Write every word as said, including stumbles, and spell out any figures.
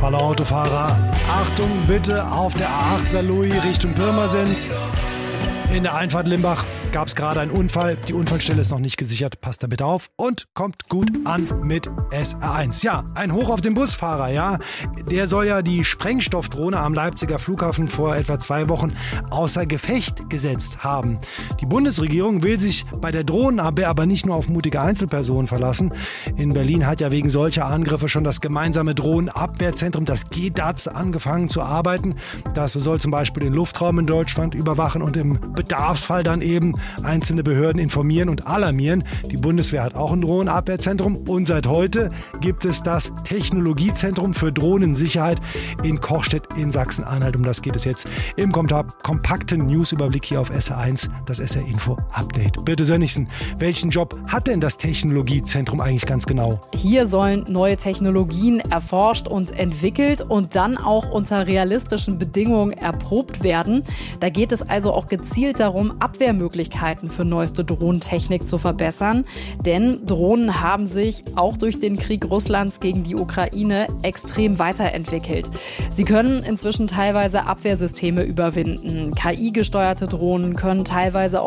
Alle Autofahrer, Achtung bitte auf der A acht Saarlouis Richtung Pirmasens. In der Einfahrt Limbach gab es gerade einen Unfall. Die Unfallstelle ist noch nicht gesichert. Passt da bitte auf und kommt gut an mit S R eins. Ja, ein Hoch auf den Busfahrer, ja. Der soll ja die Sprengstoffdrohne am Leipziger Flughafen vor etwa zwei Wochen außer Gefecht gesetzt haben. Die Bundesregierung will sich bei der Drohnenabwehr aber nicht nur auf mutige Einzelpersonen verlassen. In Berlin hat ja wegen solcher Angriffe schon das gemeinsame Drohnenabwehrzentrum, das G D A Z, angefangen zu arbeiten. Das soll zum Beispiel den Luftraum in Deutschland überwachen und im Bedarfsfall dann eben einzelne Behörden informieren und alarmieren. Die Bundeswehr hat auch ein Drohnenabwehrzentrum und seit heute gibt es das Technologiezentrum für Drohnensicherheit in Kochstedt in Sachsen-Anhalt. Um das geht es jetzt im kompakten Newsüberblick hier auf S R eins, das S R Info Update. Birte Sönnigsen, welchen Job hat denn das Technologiezentrum eigentlich ganz genau? Hier sollen neue Technologien erforscht und entwickelt und dann auch unter realistischen Bedingungen erprobt werden. Da geht es also auch gezielt darum, Abwehrmöglichkeiten für neueste Drohnentechnik zu verbessern. Denn Drohnen haben sich auch durch den Krieg Russlands gegen die Ukraine extrem weiterentwickelt. Sie können inzwischen teilweise Abwehrsysteme überwinden. K I-gesteuerte Drohnen können teilweise auch